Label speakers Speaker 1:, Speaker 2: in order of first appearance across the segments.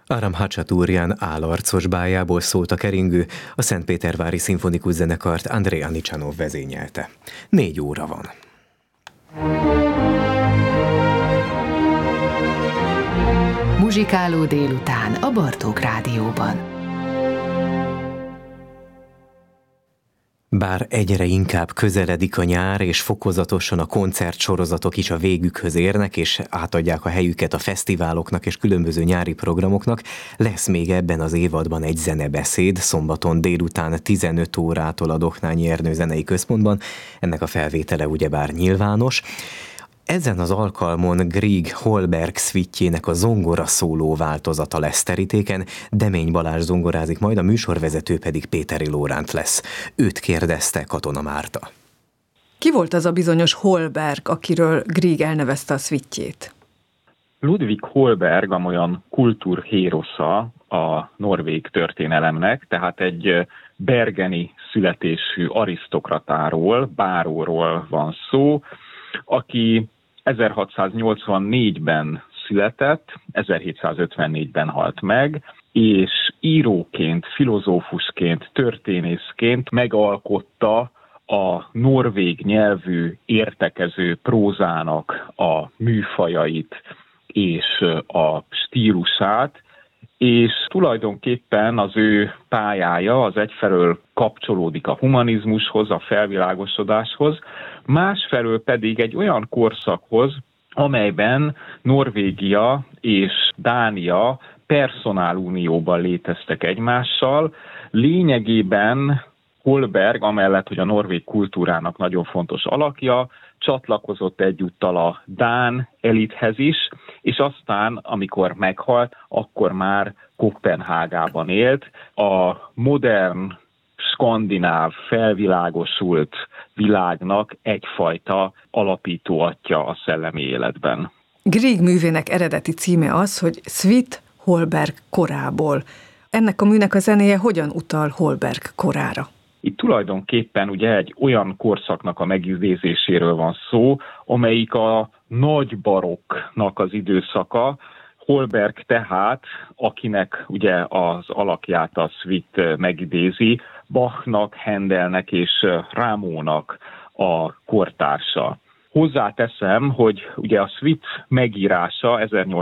Speaker 1: Aram Hachaturian álarcos bájából szólt a keringő, a Szentpétervári Szimfonikus Zenekart Andrei Anicsanov vezényelte. 4 óra van.
Speaker 2: Muzsikáló délután a Bartók Rádióban.
Speaker 1: Bár egyre inkább közeledik a nyár, és fokozatosan a koncertsorozatok is a végükhöz érnek, és átadják a helyüket a fesztiváloknak és különböző nyári programoknak, lesz még ebben az évadban egy zenebeszéd, szombaton délután 15 órától a Doknányi Ernő Zenei Központban. Ennek a felvétele ugyebár nyilvános. Ezen az alkalmon Grieg Holberg szvittjének a zongora szóló változata lesz terítéken, Demény Balázs zongorázik, majd a műsorvezető pedig Péteri Lóránt lesz. Őt kérdezte Katona Márta.
Speaker 3: Ki volt az a bizonyos Holberg, akiről Grieg elnevezte a szvittjét?
Speaker 4: Ludwig Holberg amolyan kultúrhérosza a norvég történelemnek, tehát egy bergeni születésű arisztokratáról, báróról van szó, aki 1684-ben született, 1754-ben halt meg, és íróként, filozófusként, történészként megalkotta a norvég nyelvű értekező prózának a műfajait és a stílusát, és tulajdonképpen az ő pályája az egyfelől kapcsolódik a humanizmushoz, a felvilágosodáshoz, másfelől pedig egy olyan korszakhoz, amelyben Norvégia és Dánia personálunióban léteztek egymással. Lényegében Holberg, amellett, hogy a norvég kultúrának nagyon fontos alakja, csatlakozott egyúttal a dán elithez is, és aztán, amikor meghalt, akkor már Koppenhágában élt. A modern, skandináv, felvilágosult világnak egyfajta alapító atya a szellemi életben.
Speaker 3: Grieg művének eredeti címe az, hogy Svit Holberg korából. Ennek a műnek a zenéje hogyan utal Holberg korára?
Speaker 4: Itt tulajdonképpen ugye egy olyan korszaknak a megidézéséről van szó, amelyik a nagy barokknak az időszaka. Holberg tehát, akinek ugye az alakját a Svit megidézi, Bachnak, Handelnek és Rameaunak a kortársa. Hozzáteszem, hogy ugye a Svit megírása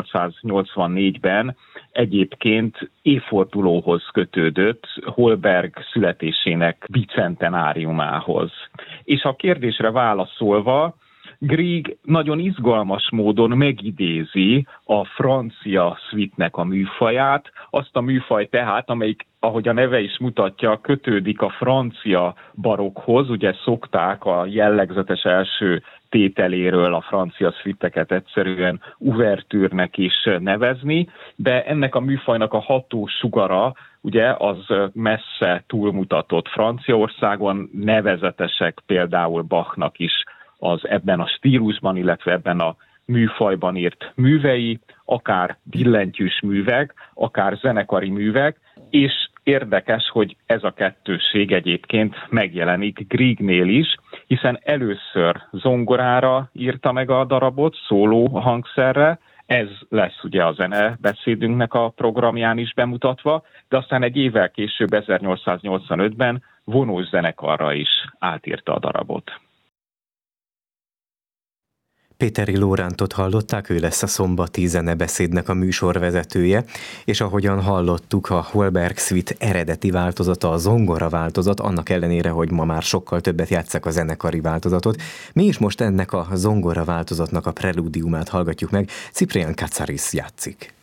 Speaker 4: 1884-ben egyébként évfordulóhoz kötődött, Holberg születésének bicentenáriumához. És a kérdésre válaszolva, Grieg nagyon izgalmas módon megidézi a francia szvitnek a műfaját, azt a műfaj tehát, amelyik, ahogy a neve is mutatja, kötődik a francia barokkhoz, ugye szokták a jellegzetes első tételéről a francia szvitteket egyszerűen ouvertűrnek is nevezni, de ennek a műfajnak a ható sugara ugye az messze túlmutatott Franciaországon, nevezetesek például Bachnak is az ebben a stílusban, illetve ebben a műfajban írt művei, akár billentyűs művek, akár zenekari művek, és érdekes, hogy ez a kettősség egyébként megjelenik Griegnél is, hiszen először zongorára írta meg a darabot, szóló hangszerre, ez lesz ugye a zenebeszédünknek a programján is bemutatva, de aztán egy évvel később, 1885-ben vonós zenekarra is átírta a darabot.
Speaker 1: Péteri Lórántot hallották, ő lesz a szombati zenebeszédnek a műsorvezetője, és ahogyan hallottuk, a Holberg Svit eredeti változata, a zongora változat, annak ellenére, hogy ma már sokkal többet játsszák a zenekari változatot. Mi is most ennek a zongora változatnak a prelúdiumát hallgatjuk meg, Ciprián Katsaris játszik.